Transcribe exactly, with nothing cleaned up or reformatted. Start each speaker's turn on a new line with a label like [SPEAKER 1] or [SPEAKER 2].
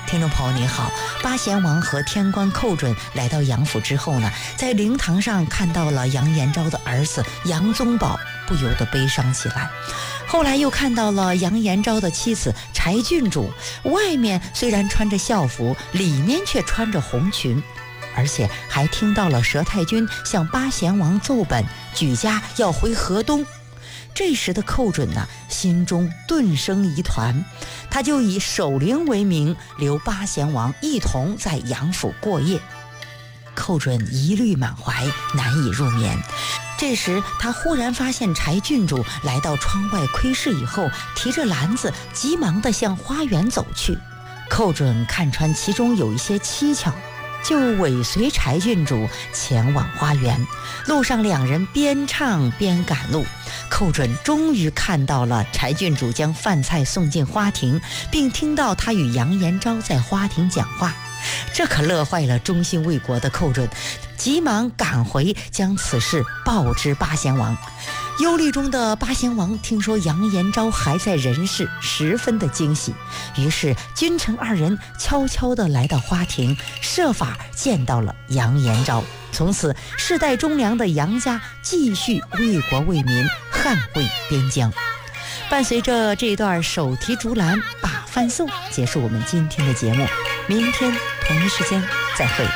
[SPEAKER 1] 听众朋友你好，八贤王和天官寇准来到杨府之后呢，在灵堂上看到了杨延昭的儿子杨宗保，不由得悲伤起来。后来又看到了杨延昭的妻子柴郡主，外面虽然穿着校服，里面却穿着红裙，而且还听到了佘太君向八贤王奏本，举家要回河东。这时的寇准呢，心中顿生疑团，他就以守灵为名，留八贤王一同在杨府过夜。寇准疑虑满怀，难以入眠。这时他忽然发现柴郡主来到窗外窥视以后，提着篮子急忙地向花园走去。寇准看穿其中有一些蹊跷，就尾随柴郡主前往花园。路上两人边唱边赶路，寇准终于看到了柴郡主将饭菜送进花亭，并听到他与杨延昭在花亭讲话，这可乐坏了忠心为国的寇准，急忙赶回将此事报知八贤王。忧虑中的八贤王听说杨延昭还在人世，十分的惊喜，于是君臣二人悄悄地来到花亭，设法见到了杨延昭。从此世代忠良的杨家继续为国为民，捍卫边疆。伴随着这段手提竹篮把饭送，结束我们今天的节目，明天同一时间再会。